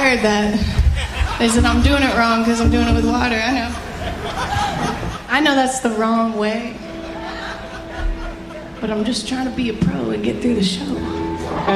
fired that. They said I'm doing it wrong because I'm doing it with water. I know that's the wrong way. But I'm just trying to be a pro and get through the show.